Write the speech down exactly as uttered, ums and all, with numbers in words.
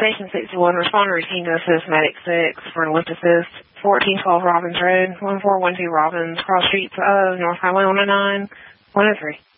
Station sixty-one, respond to routine to assist Medic six for lift assist, fourteen twelve Robbins Road, one four one two Robbins, cross streets of North Highway one oh nine, one oh three.